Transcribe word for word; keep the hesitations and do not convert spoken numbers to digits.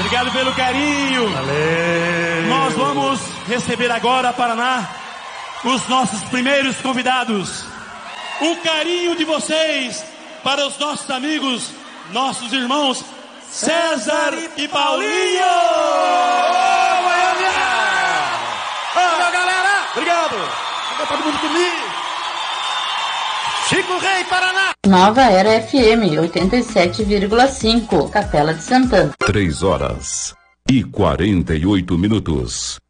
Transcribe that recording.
Obrigado pelo carinho. Valeu. Nós vamos receber agora, Paraná, os nossos primeiros convidados. O carinho de vocês para os nossos amigos, nossos irmãos César e Paulinho. Ô, Goiânia! Valeu, galera! Obrigado! Fica todo mundo comigo! Chico Rei, Paraná! Nova Era F M oitenta e sete vírgula cinco, Capela de Santana. Três horas e quarenta e oito minutos.